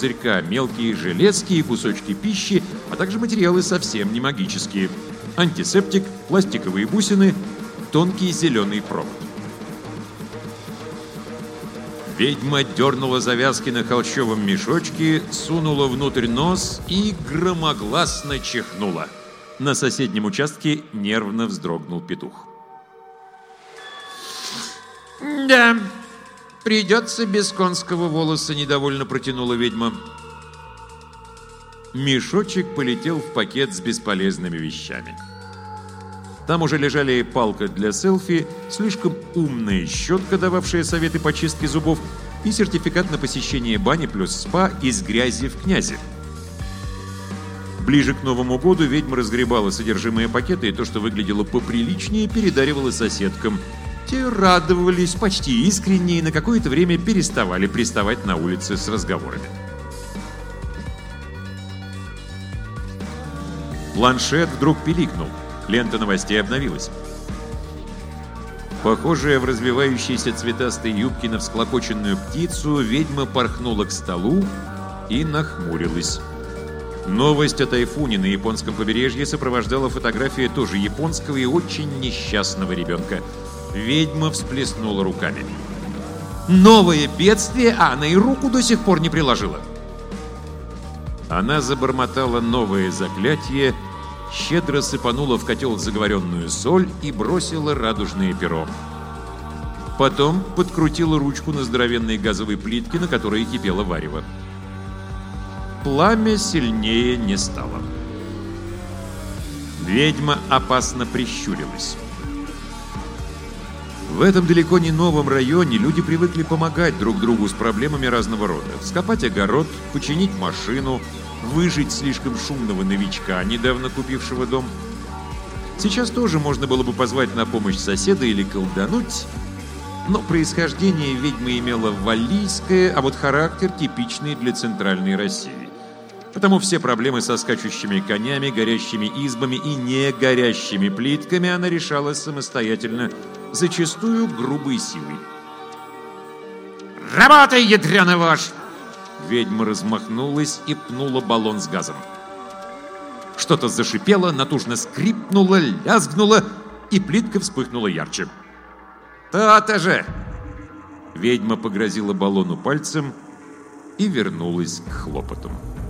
пузырька мелкие железки и кусочки пищи, а также материалы совсем не магические. Антисептик, пластиковые бусины, тонкий зеленый провод. Ведьма дернула завязки на холщовом мешочке, сунула внутрь нос и громогласно чихнула. На соседнем участке нервно вздрогнул петух. «Да, придется без конского волоса», — недовольно протянула ведьма. Мешочек полетел в пакет с бесполезными вещами. Там уже лежали палка для селфи, слишком умная щетка, дававшая советы по чистке зубов, и сертификат на посещение бани плюс спа из грязи в князи. Ближе к Новому году ведьма разгребала содержимое пакета, и то, что выглядело поприличнее, передаривала соседкам. Те радовались почти искренне и на какое-то время переставали приставать на улице с разговорами. Планшет вдруг пиликнул. Лента новостей обновилась. Похожая в развивающейся цветастой юбке на всклокоченную птицу, ведьма порхнула к столу и нахмурилась. Новость о тайфуне на японском побережье сопровождала фотография тоже японского и очень несчастного ребенка. Ведьма всплеснула руками. Новое бедствие, а она и руку до сих пор не приложила. Она забормотала новое заклятие, щедро сыпанула в котел заговоренную соль и бросила радужное перо. Потом подкрутила ручку на здоровенной газовой плитке, на которой кипело варево. Пламя сильнее не стало. Ведьма опасно прищурилась. В этом далеко не новом районе люди привыкли помогать друг другу с проблемами разного рода. Вскопать огород, починить машину, выжить слишком шумного новичка, недавно купившего дом. Сейчас тоже можно было бы позвать на помощь соседа или колдануть, но происхождение ведьмы имело валлийское, а вот характер типичный для центральной России. Потому все проблемы со скачущими конями, горящими избами и не горящими плитками она решала самостоятельно, зачастую грубой силой. «Работай, ядреный вож!» Ведьма размахнулась и пнула баллон с газом. Что-то зашипело, натужно скрипнуло, лязгнуло, и плитка вспыхнула ярче. «То-то же!» Ведьма погрозила баллону пальцем и вернулась к хлопотам.